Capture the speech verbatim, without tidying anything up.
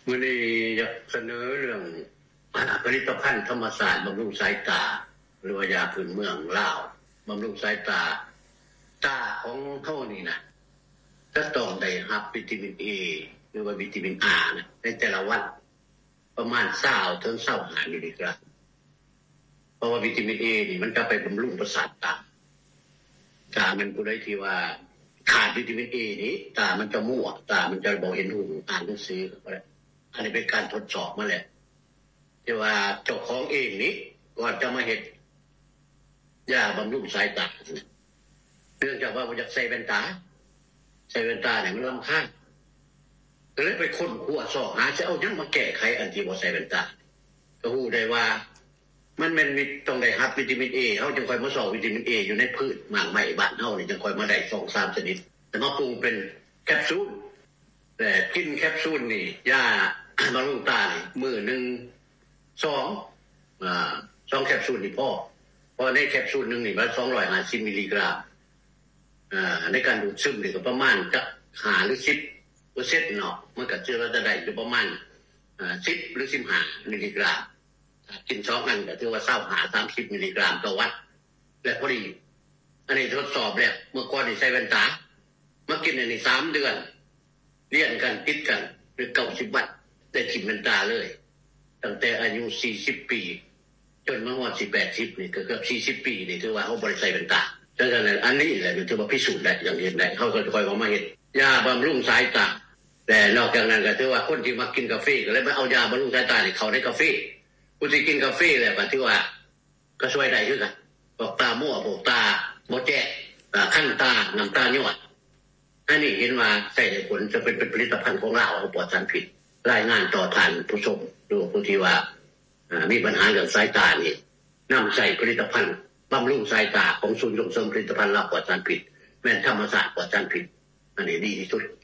มื้อนี้อยากเสนอเรื่องผลิตภัณฑ์ธรรมศาสตร์บำรุงสายตาหรือว่ายาพื้นเมืองลาวบำรุงสายตาตาของเฮานี่นะจะต้องได้รับวิตามิน A หรือว่าวิตามิน R นะในแต่ละวันประมาณยี่สิบถึงยี่สิบห้ามิลลิกรัมเพราะว่าวิตามิน A นี่มันจะไปบำรุงประสาทตาตามันผู้ใดที่ว่าขาดวิตามิน A นี้ตามันจะมั่วตามันจะบ่เห็นหูอ่านหนังสือก็ได้อันนี้เป็นการทดสอบมาแล้วที่ว่าเจ้าของเองนี้ก่อนจะมาเฮ็ดยาบำรุงสายตาเนื่องจากว่าบ่อยากใส่แว่นตาใส่แว่นตาเนี่ยมันรำคาญก็เลยไปค้นคว้าสอบหาจะเอาหยังมาแก้ไขอันที่บ่ใส่แว่นตาก็ฮู้ได้ว่ามันแม่นมีต้องได้รับวิตามิน A เฮาจึงค่อยมาสอบวิตามิน A อยู่ในพืชหมากไม้บ้านเฮานี่จึงค่อยมาได้ สองถึงสาม ชนิดแต่มาปรุงเป็นแคปซูลแต่กินแคปซูลนี่ยาบำรุงตานี่มื้อนึงสองอ่าสองแคปซูลนี่พอเพราะในแคปซูลนึงนี่มันสองร้อยห้าสิบมิลลิกรัมอ่าในการดูดซึมนี่ก็ประมาณจะห้าหรือสิบเปอร์เซ็นต์ เนาะมันก็จะว่าจะได้อยู่ประมาณอ่าสิบหรือสิบห้ามิลลิกรัมกินสองอันก็ถือว่าเศร้าหาสามสิบมิลลิกรัมต่อวันและพอดีอันนี้ทดสอบแล้วเมื่อก่อนนี่ใส่แว่นตามากินอันนี้สามเดือนเรียนกันติดกันหรือเก้าสิบวันได้กินแว่นตาเลยตั้งแต่อายุสี่สิบปีจนมาฮอดสิบแปดสิบนี่ก็เกือบสี่สิบปีนี่ถือว่าเฮาบ่ได้ใส่แว่นตาดังนั้นอันนี้แหละถือว่าพิสูจน์ได้อย่างเห็นได้เฮาก็ค่อยเอามาเฮ็ดยาบำรุงสายตาแต่นอกจากนั้นก็ถือว่าคนที่มากินกาแฟก็เลยมาเอายาบำรุงสายตานี่เข้าในกาแฟผู้ที่กินกาแฟแล้วก็ถือว่าก็ช่วยได้คือกันบอกตามั่วบอกตาบ่แจ้งตาคั่นตาน้ำตาย้อยอันนี้เห็นว่าใช้ได้ผลจะเป็นเป็นผลิตภัณฑ์ของเราปลอดสารพิษรายงานต่อท่านผู้ชมดูผู้ที่ว่ามีปัญหาเรื่องสายตานี่นำใส่ผลิตภัณฑ์บำรุงสายตาของศูนย์ส่งเสริมผลิตภัณฑ์เราปลอดสารพิษแม่นธรรมศาสตร์ปลอดสารพิษอันนี้ดีที่สุด